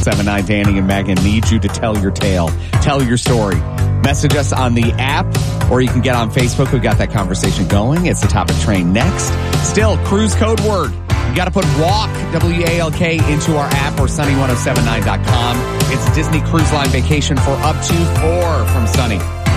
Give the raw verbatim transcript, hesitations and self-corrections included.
seven nine. Danny and Megan need you to tell your tale. Tell your story. Message us on the app, or you can get on Facebook. We got that conversation going. It's the topic train next. Still, cruise code word. You got to put walk, W A L K, into our app or sunny ten seventy-nine dot com. It's Disney Cruise Line vacation for up to four from Sunny.